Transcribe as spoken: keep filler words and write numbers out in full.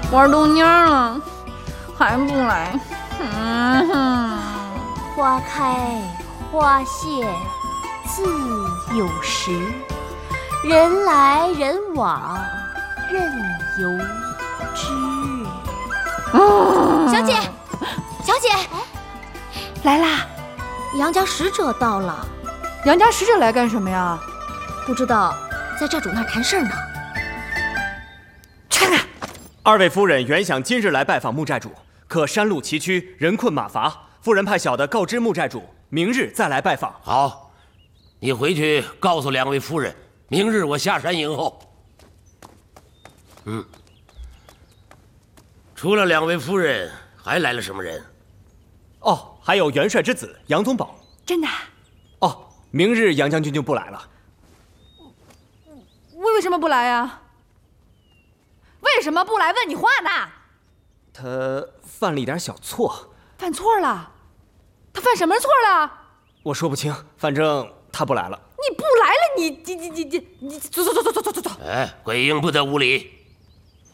玩豆蔫了，还不来。嗯哼， 花开花谢自有时，人来人往任由之。 嗯、 小姐，小姐， 来啦！ 杨家使者到了。 杨家使者来干什么呀？ 不知道，在寨主那儿谈事儿呢。 去看看。 二位夫人原想今日来拜访穆寨主，可山路崎岖，人困马乏。夫人派小的告知穆寨主，明日再来拜访。 好，你回去告诉两位夫人，明日我下山迎候。嗯，除了两位夫人，还来了什么人？ 哦，还有元帅之子杨宗保。 真的？ 哦，明日杨将军就不来了。 为为什么不来呀？为什么不来？问你话呢？ 他犯了一点小错。 犯错了？他犯什么错了？ 我说不清，反正他不来了。 你不来了，你你你你你你走走走走走走走走！ 哎，鬼婴不得无礼。